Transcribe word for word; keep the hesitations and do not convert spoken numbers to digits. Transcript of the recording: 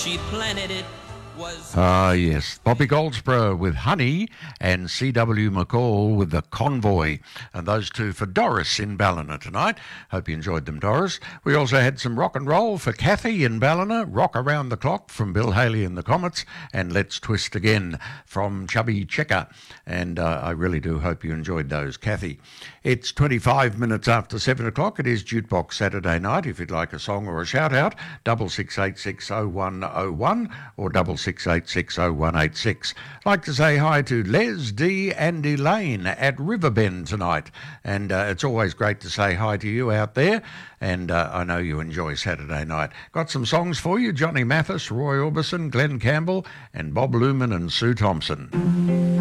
She planted it was... Ah, yes. Bobby Goldsboro with Honey and C W McCall with The Convoy. And those two for Doris in Ballina tonight. Hope you enjoyed them, Doris. We also had some rock and roll for Kathy in Ballina, Rock Around the Clock from Bill Haley and the Comets, and Let's Twist Again from Chubby Checker. And uh, I really do hope you enjoyed those, Kathy. It's twenty-five minutes after seven o'clock. It is Jukebox Saturday night. If you'd like a song or a shout-out, double six eight six oh one oh one or double six eight six oh one eight six. I'd like to say hi to Les, Dee and Elaine at Riverbend tonight. And uh, it's always great to say hi to you out there. And uh, I know you enjoy Saturday night. Got some songs for you. Johnny Mathis, Roy Orbison, Glenn Campbell and Bob Lumen and Sue Thompson.